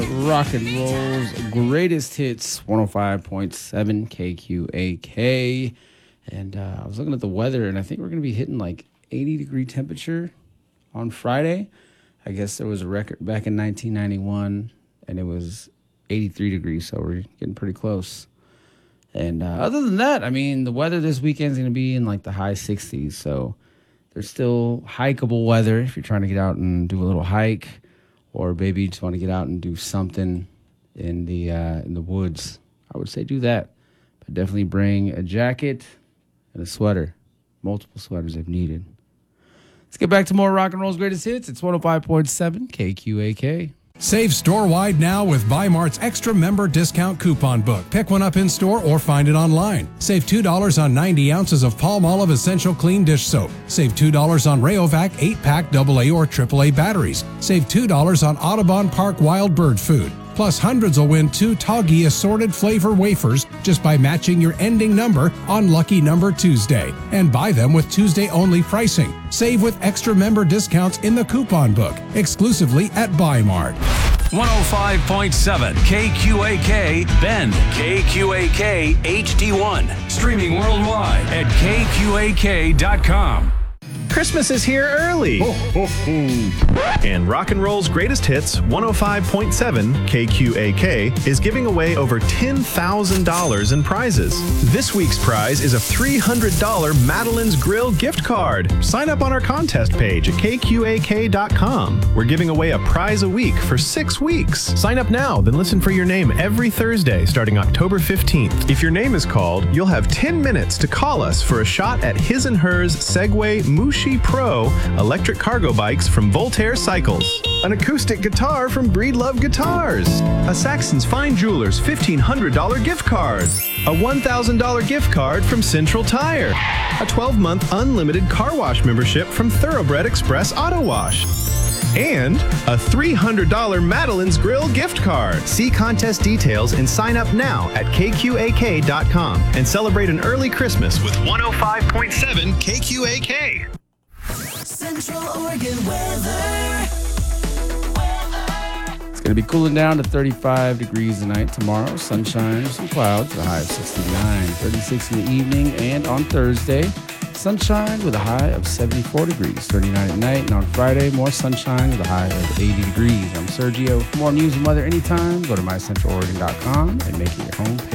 on Rock and Roll's Greatest Hits, 105.7 KQAK. And I was looking at the weather, and I think we're going to be hitting like 80-degree temperature on Friday. I guess there was a record back in 1991, and it was 83 degrees, so we're getting pretty close. And other than that, I mean, the weather this weekend is going to be in like the high 60s, so there's still hikeable weather if you're trying to get out and do a little hike, or maybe you just want to get out and do something in the woods. I would say do that, but definitely bring a jacket and a sweater, multiple sweaters if needed. Let's get back to more Rock and Roll's Greatest Hits. It's 105.7 KQAK. Save store-wide now with Bi-Mart's extra member discount coupon book. Pick one up in store or find it online. Save $2 on 90 ounces of Palmolive Essential Clean Dish Soap. Save $2 on Rayovac 8-pack AA or AAA batteries. Save $2 on Audubon Park Wild Bird Food. Plus, hundreds will win 2 Toggy assorted flavor wafers just by matching your ending number on Lucky Number Tuesday. And buy them with Tuesday-only pricing. Save with extra member discounts in the coupon book, exclusively at Bi-Mart. 105.7 KQAK Bend, KQAK HD1. Streaming worldwide at KQAK.com. Christmas is here early. Ho, ho, ho. And Rock and Roll's Greatest Hits 105.7 KQAK is giving away over $10,000 in prizes. This week's prize is a $300 Madeline's Grill gift card. Sign up on our contest page at KQAK.com. We're giving away a prize a week for 6 weeks. Sign up now, then listen for your name every Thursday starting October 15th. If your name is called, you'll have 10 minutes to call us for a shot at his and hers Segway Mushi Pro electric cargo bikes from Voltaire Cycles, an acoustic guitar from Breedlove Guitars, a Saxon's Fine Jewelers $1,500 gift card, a $1,000 gift card from Central Tire, a 12-month unlimited car wash membership from Thoroughbred Express Auto Wash, and a $300 Madeline's Grill gift card. See contest details and sign up now at KQAK.com and celebrate an early Christmas with 105.7 KQAK. Central Oregon weather. It's going to be cooling down to 35 degrees tonight, tomorrow. Sunshine, some clouds, a high of 69, 36 in the evening, and on Thursday, sunshine with a high of 74 degrees, 39 at night, and on Friday, more sunshine with a high of 80 degrees. I'm Sergio. For more news and weather anytime, go to mycentraloregon.com and make it your home page.